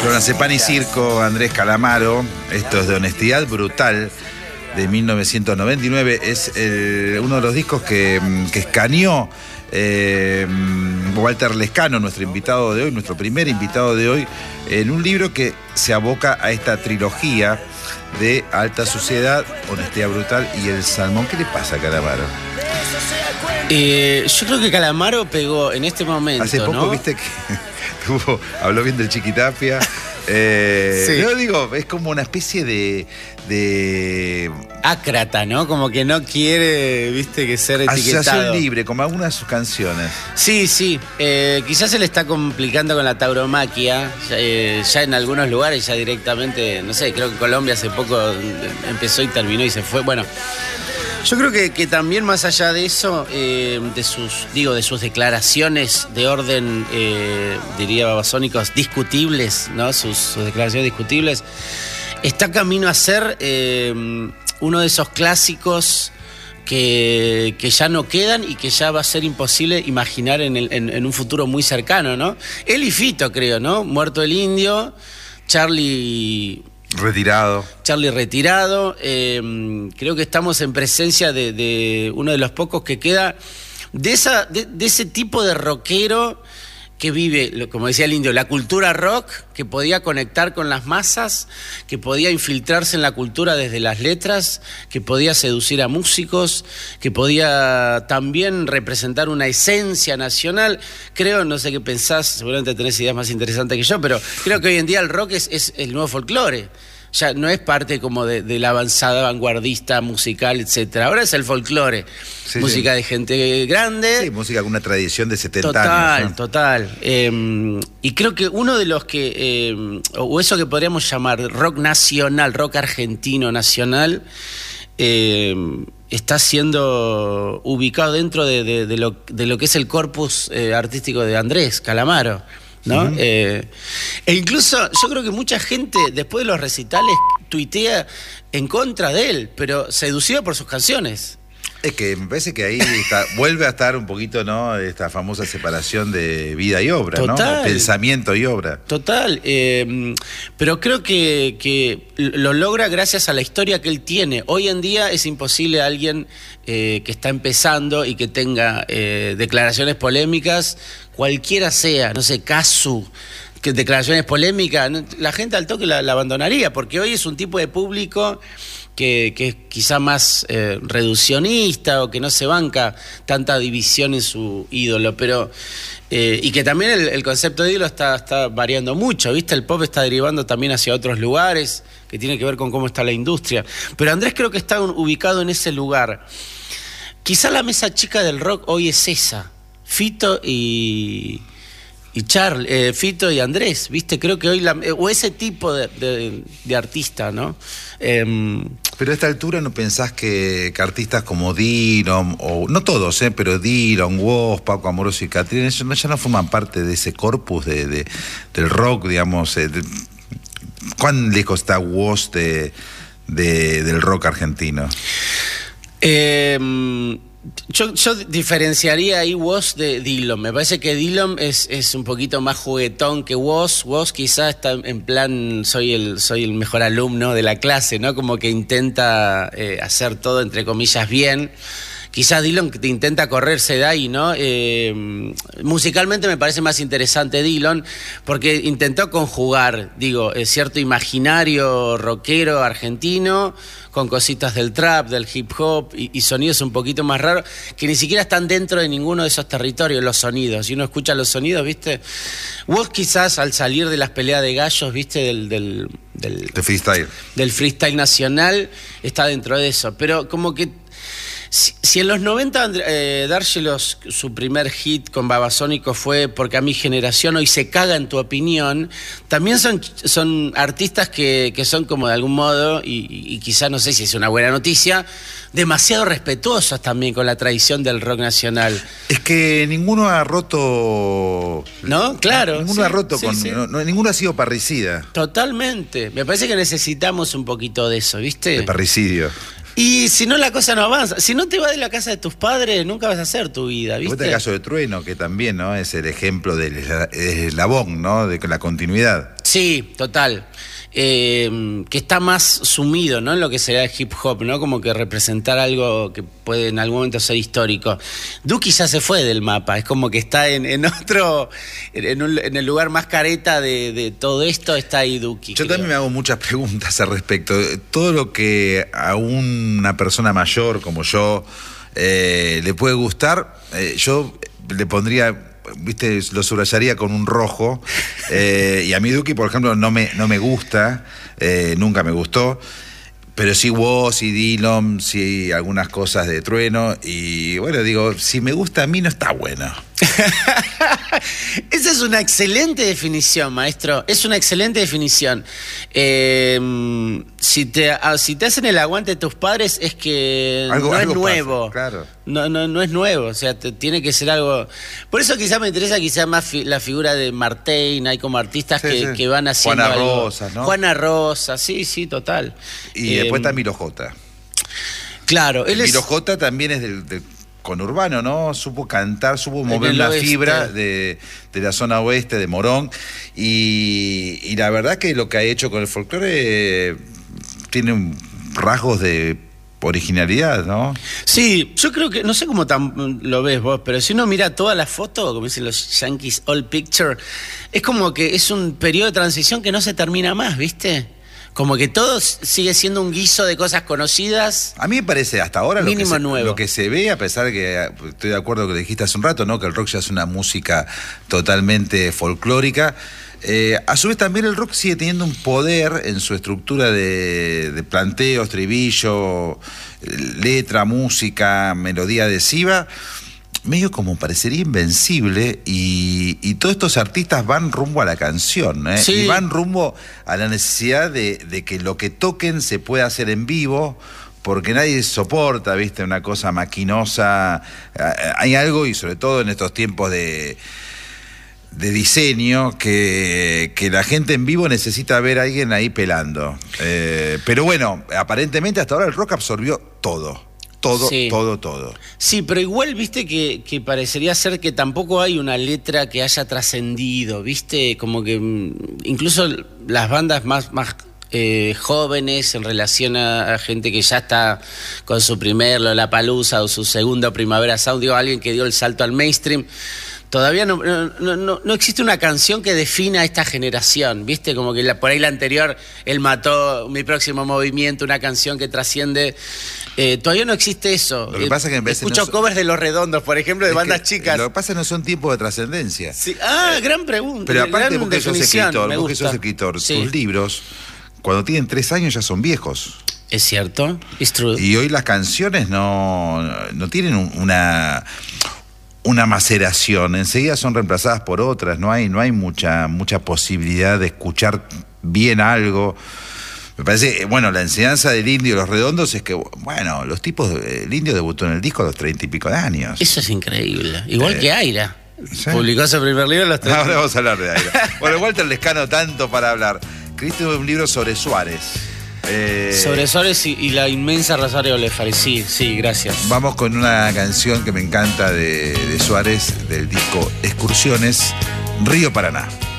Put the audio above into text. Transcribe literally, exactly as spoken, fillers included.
Florence Pan y Circo, Andrés Calamaro. Esto es de Honestidad Brutal, de mil novecientos noventa y nueve. Es el, uno de los discos que, que escaneó eh, Walter Lescano, nuestro invitado de hoy, nuestro primer invitado de hoy, en un libro que se aboca a esta trilogía de Alta Suciedad, Honestidad Brutal y El Salmón. ¿Qué le pasa a Calamaro? Eh, yo creo que Calamaro pegó en este momento. Hace poco, ¿no? viste que tuvo, habló bien del Chiquitapia. Eh, Sí. Yo digo, es como una especie de, de Ácrata, ¿no? Como que no quiere, viste, que ser etiquetado. asociación libre, como algunas de sus canciones. Sí, sí. Eh, quizás se le está complicando con la tauromaquia. Ya, eh, ya en algunos lugares, ya directamente, no sé, creo que Colombia hace poco empezó y terminó y se fue. Bueno, yo creo que, que también más allá de eso, eh, de sus, digo, de sus declaraciones de orden, eh, diría babasónicos, discutibles, ¿no? Sus, sus declaraciones discutibles, está camino a ser eh, uno de esos clásicos que, que ya no quedan y que ya va a ser imposible imaginar en, el, en, en un futuro muy cercano, ¿no? Él y Fito, creo, ¿no? Muerto el indio, Charlie... Retirado. Charlie retirado. Eh, creo que estamos en presencia de, de uno de los pocos que queda de, esa, de, de ese tipo de rockero que vive, como decía el indio, la cultura rock, que podía conectar con las masas, que podía infiltrarse en la cultura desde las letras, que podía seducir a músicos, que podía también representar una esencia nacional. Creo, no sé qué pensás, seguramente tenés ideas más interesantes que yo, pero creo que hoy en día el rock es, es el nuevo folclore. Ya no es parte como de, de la avanzada vanguardista musical, etcétera. Ahora es el folclore, sí, música sí. de gente grande. Sí, música con una tradición de setenta total, años. ¿No? Total, eh, y creo que uno de los que, eh, o eso que podríamos llamar rock nacional, rock argentino nacional, eh, está siendo ubicado dentro de, de, de, lo, de lo que es el corpus eh, artístico de Andrés Calamaro, ¿no? Uh-huh. eh, e incluso yo creo que mucha gente después de los recitales tuitea en contra de él, pero seducido por sus canciones. Es que me parece que ahí está, vuelve a estar un poquito, ¿no? Esta famosa separación de vida y obra, total, ¿no? Pensamiento y obra. Total, eh, pero creo que, que lo logra gracias a la historia que él tiene. Hoy en día es imposible a alguien eh, que está empezando y que tenga eh, declaraciones polémicas, cualquiera sea, no sé, Casu, que declaraciones polémicas, la gente al toque la, la abandonaría, porque hoy es un tipo de público que, que es quizá más eh, reduccionista o que no se banca tanta división en su ídolo, pero eh, y que también el, el concepto de ídolo está, está variando mucho, ¿viste? El pop está derivando también hacia otros lugares, que tiene que ver con cómo está la industria. Pero Andrés creo que está un, ubicado en ese lugar. Quizá la mesa chica del rock hoy es esa, Fito y... Y Charlie, eh, Fito y Andrés, ¿viste? Creo que hoy, la, o ese tipo de, de, de artista, ¿no? Eh, pero a esta altura ¿no pensás que, que artistas como Dylan, o no todos, ¿eh? Pero Dylan, Woz, Paco Amoroso y Catrina, ya no, ya no forman parte de ese corpus de, de, del rock, digamos? Eh, de, ¿Cuán lejos está Woz de, de, del rock argentino? Eh... Yo, yo diferenciaría ahí Woz de Dylan. Me parece que Dylan es, es un poquito más juguetón que Woz. Woz quizás está en plan, soy el, soy el mejor alumno de la clase, ¿no? Como que intenta eh, hacer todo, entre comillas, bien. Quizás Dylan te intenta correrse de ahí, ¿no? Eh, musicalmente me parece más interesante Dylan, porque intentó conjugar, digo, eh, cierto imaginario rockero argentino con cositas del trap, del hip hop y, y sonidos un poquito más raros, que ni siquiera están dentro de ninguno de esos territorios, los sonidos. Si uno escucha los sonidos, ¿viste? Vos quizás al salir de las peleas de gallos, ¿viste? Del, del, del, de freestyle. Del freestyle nacional, está dentro de eso. Pero como que Si, si en los noventa eh, Dárgelos, su primer hit con Babasónicos fue Porque a mi generación hoy se caga en tu opinión, también son, son artistas que, que son como de algún modo, y, y quizás no sé si es una buena noticia, demasiado respetuosos también con la tradición del rock nacional. Es que ninguno ha roto... ¿No? Claro. Ninguno sí, ha roto sí, con... sí. No, no, ninguno ha sido parricida. Totalmente. Me parece que necesitamos un poquito de eso, ¿viste? De parricidio. Y si no, la cosa no avanza. Si no te vas de la casa de tus padres, nunca vas a hacer tu vida, ¿viste? Después el caso de Trueno, que también, ¿no? Es el ejemplo del eslabón, ¿no? De la continuidad. Sí. Sí, total. Eh, que está más sumido, ¿no?, en lo que será el hip hop, ¿no? Como que representar algo que puede en algún momento ser histórico. Duki ya se fue del mapa, es como que está en, en otro, en, un, en el lugar más careta de, de todo esto, está ahí Duki. Yo creo. también me hago muchas preguntas al respecto. Todo lo que a una persona mayor como yo eh, le puede gustar, eh, yo le pondría... Viste, lo subrayaría con un rojo. Eh, y a mí Duki, por ejemplo, no me, no me gusta, eh, nunca me gustó. Pero sí Woz, sí Dillom, sí algunas cosas de Trueno. Y bueno, digo, si me gusta a mí, no está bueno. Esa es una excelente definición, maestro. Es una excelente definición. Eh, si, te, si te hacen el aguante tus padres, es que algo, no algo es nuevo. Pasa, claro. No, no, no es nuevo. O sea, te, tiene que ser algo. Por eso quizás me interesa quizás más fi, la figura de Martín. Hay como artistas sí, que, sí. que van haciendo. Juana algo. Rosas, ¿no? Juana Rosa, sí, sí, total. Y eh, después está Miro J. Claro, él Miro es. J también es del. del conurbano, ¿no? Supo cantar, supo mover la oeste. fibra de, de la zona oeste, de Morón, y, y la verdad que lo que ha hecho con el folclore eh, tiene rasgos de originalidad, ¿no? Sí, yo creo que, no sé cómo tan, lo ves vos, pero si uno mira toda la foto, como dicen los yankees, all picture, es como que es un periodo de transición que no se termina más, ¿viste? Como que todo sigue siendo un guiso de cosas conocidas. A mí me parece, hasta ahora, lo que, se, nuevo. lo que se ve, a pesar de que estoy de acuerdo con lo que dijiste hace un rato, ¿no? Que el rock ya es una música totalmente folclórica. Eh, a su vez también el rock sigue teniendo un poder en su estructura de, de planteo, estribillo, letra, música, melodía adhesiva, medio como parecería invencible, y, y todos estos artistas van rumbo a la canción, ¿eh? Sí. Y van rumbo a la necesidad de, de que lo que toquen se pueda hacer en vivo, porque nadie soporta, ¿viste? Una cosa maquinosa. Hay algo, y sobre todo en estos tiempos de, de diseño, que, que la gente en vivo necesita ver a alguien ahí pelando. Eh, pero bueno, aparentemente hasta ahora el rock absorbió todo. Todo, sí. todo, todo. Sí, pero igual, viste, que, que parecería ser que tampoco hay una letra que haya trascendido, viste, como que incluso las bandas más, más eh, jóvenes en relación a, a gente que ya está con su primer Lollapalooza o su segundo Primavera Sound, digo, alguien que dio el salto al mainstream. Todavía no, no, no, no existe una canción que defina a esta generación, ¿viste? Como que la, por ahí la anterior, él mató Mi Próximo Movimiento, una canción que trasciende. Eh, todavía no existe eso. Lo que pasa es que en vez Escucho no covers de Los Redondos, por ejemplo, de bandas que, chicas. Lo que pasa es que no son tiempos de trascendencia. Sí. Ah, eh, gran pregunta. Pero aparte, vos que sos escritor, vos que sos escritor, sí. tus libros, cuando tienen tres años ya son viejos. Es cierto, it's true. Y hoy las canciones no, no tienen una... una maceración, enseguida son reemplazadas por otras, no hay, no hay mucha, mucha posibilidad de escuchar bien algo. Me parece, bueno, la enseñanza del Indio y Los Redondos es que, bueno, los tipos, el Indio debutó en el disco a los treinta y pico de años. Eso es increíble, igual eh, que Aira. ¿sí? Publicó su primer libro a los treinta. Ahora vamos a hablar de Aira. Bueno, Walter Lescano, tanto para hablar. Escribiste un libro sobre Suárez. Eh, Sobre Suárez y, y la inmensa Rosario Lefari. Sí, sí, gracias. Vamos con una canción que me encanta de, de Suárez, del disco Excursiones, Río Paraná.